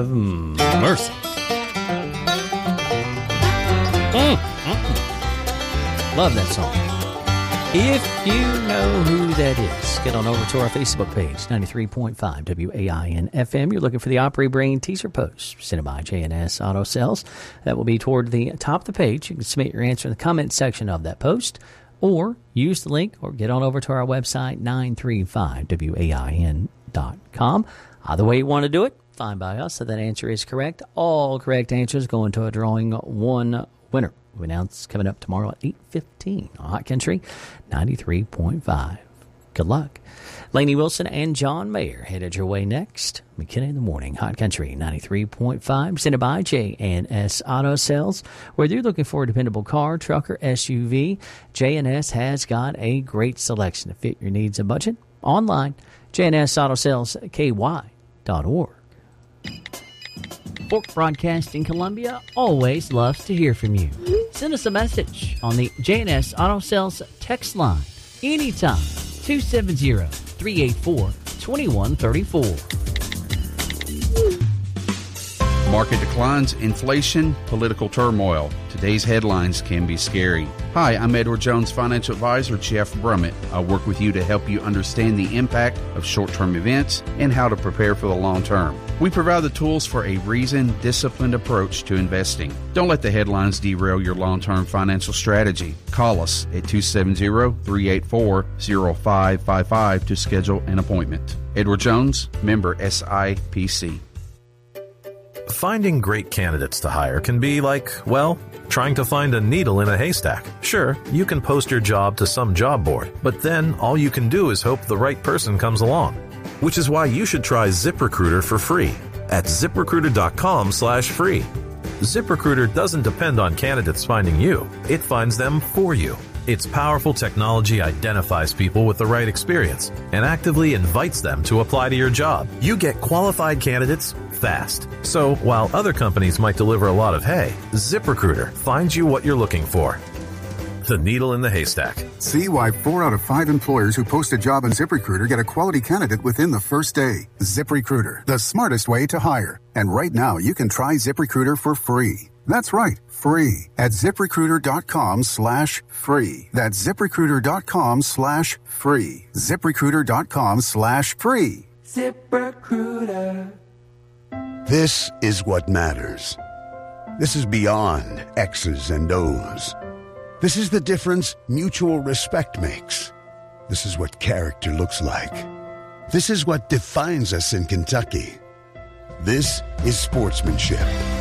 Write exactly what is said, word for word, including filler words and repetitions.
Mercy. Mm, mm-mm. Love that song. If you know who that is, get on over to our Facebook page, ninety-three point five W A I N F M. You're looking for the Opry Brain teaser post presented by J and S Auto Sales. That will be toward the top of the page. You can submit your answer in the comment section of that post, or use the link, or get on over to our website, nine three five W A I N dot com. Either way you want to do it, fine by us. So that answer is correct. All correct answers go into a drawing one winner. We announce coming up tomorrow at eight fifteen on Hot Country ninety-three point five. Good luck. Lainey Wilson and John Mayer headed your way next. McKenna in the Morning, Hot Country ninety-three point five, presented by J and S Auto Sales. Whether you're looking for a dependable car, truck, or S U V, J and S has got a great selection to fit your needs and budget. Online, J and S Auto Sales, K Y dot org. Fork Broadcasting Columbia always loves to hear from you. Send us a message on the J and S Auto Sales text line anytime, two seven zero, three eight four, two one three four. Market declines, inflation, political turmoil. Today's headlines can be scary. Hi, I'm Edward Jones Financial Advisor Jeff Brummett. I work with you to help you understand the impact of short-term events and how to prepare for the long term. We provide the tools for a reasoned, disciplined approach to investing. Don't let the headlines derail your long-term financial strategy. Call us at two seven zero, three eight four, zero five five five to schedule an appointment. Edward Jones, member S I P C. Finding great candidates to hire can be like, well, trying to find a needle in a haystack. Sure, you can post your job to some job board, but then all you can do is hope the right person comes along. Which is why you should try ZipRecruiter for free at ZipRecruiter.com slash free. ZipRecruiter doesn't depend on candidates finding you. It finds them for you. Its powerful technology identifies people with the right experience and actively invites them to apply to your job. You get qualified candidates fast. So while other companies might deliver a lot of hay, ZipRecruiter finds you what you're looking for. The needle in the haystack. See why four out of five employers who post a job on ZipRecruiter get a quality candidate within the first day. ZipRecruiter, the smartest way to hire. And right now, you can try ZipRecruiter for free. That's right, free at ZipRecruiter.com slash free. That's ZipRecruiter.com slash free. ZipRecruiter.com slash free. ZipRecruiter. This is what matters. This is beyond X's and O's. This is the difference mutual respect makes. This is what character looks like. This is what defines us in Kentucky. This is sportsmanship.